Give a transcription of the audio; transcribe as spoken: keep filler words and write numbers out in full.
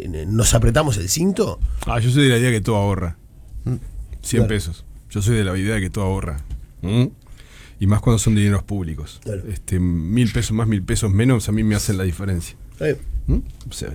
nos apretamos el cinto. Ah, yo soy de la idea que todo ahorra. cien Claro. pesos. Yo soy de la idea de que todo ahorra. ¿Mm? Y más cuando son dineros públicos. Claro. Este, mil pesos más, mil pesos menos, a mí me hacen la diferencia. Eh. ¿Mm? O sea,